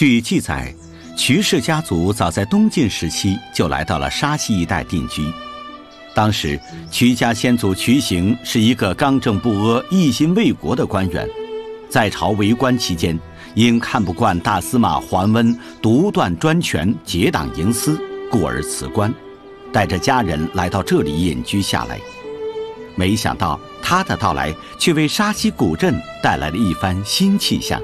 据记载，瞿氏家族早在东晋时期就来到了沙溪一带定居。当时，瞿家先祖瞿行是一个刚正不阿、一心为国的官员，在朝为官期间，因看不惯大司马桓温独断专权、结党营私，故而辞官，带着家人来到这里隐居下来。没想到他的到来却为沙溪古镇带来了一番新气象。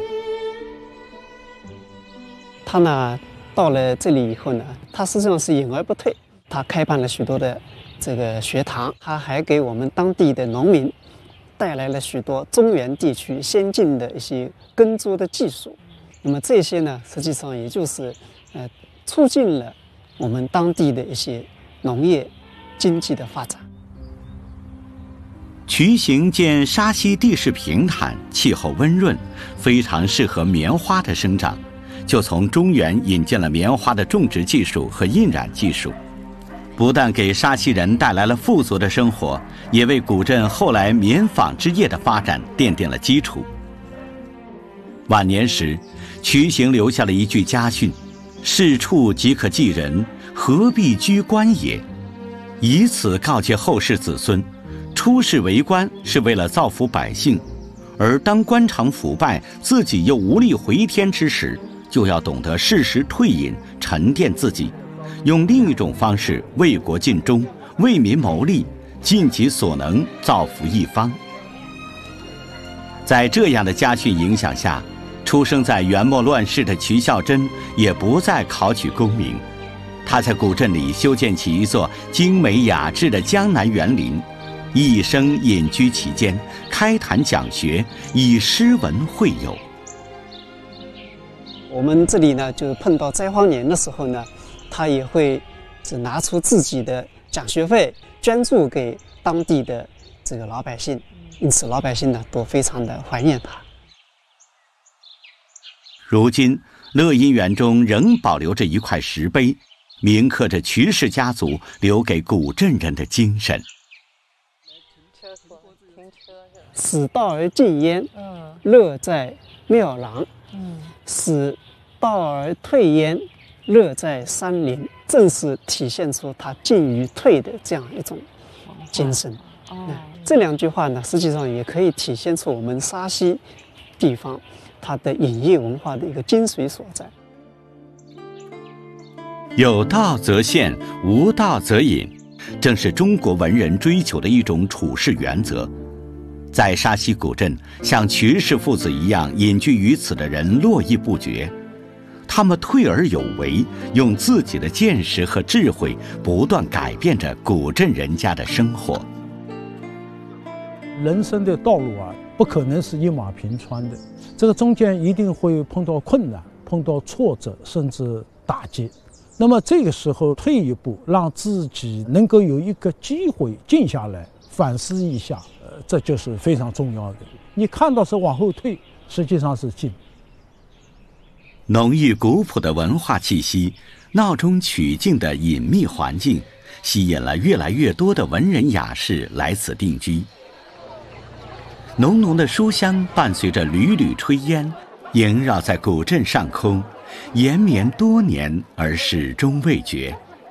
他呢，到了这里以后呢，他实际上是隐而不退，他开办了许多的这个学堂，他还给我们当地的农民带来了许多中原地区先进的一些耕作的技术。那么这些呢，实际上也就是促进了我们当地的一些农业经济的发展。 瞿行见沙溪地势平坦，气候温润，非常适合棉花的生长，就从中原引进了棉花的种植技术和印染技术，不但给沙溪人带来了富足的生活，也为古镇后来棉纺织业的发展奠定了基础。晚年时，瞿行留下了一句家训：事处即可济人，何必居官也？以此告诫后世子孙，出仕为官是为了造福百姓，而当官场腐败，自己又无力回天之时，就要懂得适时退隐，沉淀自己，用另一种方式为国尽忠，为民谋利，尽己所能，造福一方。在这样的家训影响下，出生在元末乱世的瞿孝真也不再考取功名，他在古镇里修建起一座精美雅致的江南园林，一生隐居其间，开坛讲学，以诗文会友。 我们这里呢，就碰到灾荒年的时候呢，他也会拿出自己的奖学费捐助给当地的这个老百姓，因此老百姓呢都非常的怀念他。 如今，乐音园中仍保留着一块石碑，铭刻着瞿氏家族留给古镇人的精神。 使道而进焉，乐在庙廊；使道而退焉，乐在山林。正是体现出他进与退的这样一种精神。这两句话呢，实际上也可以体现出我们沙溪地方它的饮业文化的一个精髓所在。 有道则现，无道则隐，正是中国文人追求的一种处世原则。在沙溪古镇，像瞿氏父子一样隐居于此的人络绎不绝，他们退而有为，用自己的见识和智慧，不断改变着古镇人家的生活。 人生的道路啊，不可能是一马平川的，这个中间一定会碰到困难，碰到挫折，甚至打击。那么这个时候退一步，让自己能够有一个机会静下来反思一下，这就是非常重要的。你看到是往后退，实际上是进。 浓郁古朴的文化气息，闹中取静的隐秘环境，吸引了越来越多的文人雅士来此定居。浓浓的书香伴随着缕缕炊烟，萦绕在古镇上空，延绵多年而始终未绝。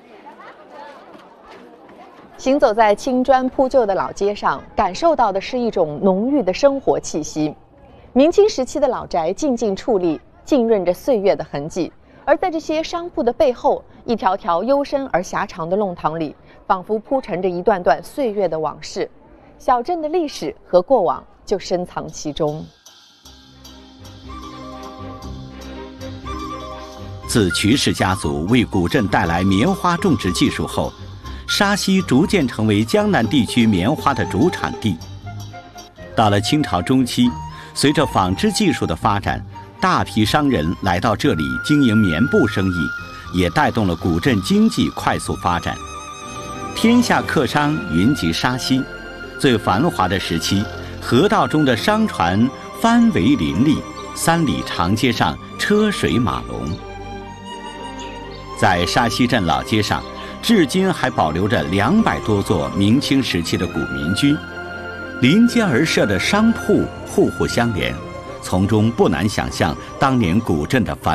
行走在青砖铺就的老街上，感受到的是一种浓郁的生活气息。明清时期的老宅静静矗立，浸润着岁月的痕迹。而在这些商铺的背后，一条条幽深而狭长的弄堂里，仿佛铺陈着一段段岁月的往事。小镇的历史和过往就深藏其中。 自瞿氏家族为古镇带来棉花种植技术后，沙溪逐渐成为江南地区棉花的主产地。到了清朝中期，随着纺织技术的发展，大批商人来到这里经营棉布生意，也带动了古镇经济快速发展。天下客商云集沙溪，最繁华的时期，河道中的商船帆帷林立，3里长街上车水马龙。在沙溪镇老街上，至今还保留着200多座明清时期的古民居，临街而设的商铺户户相连，从中不难想象当年古镇的繁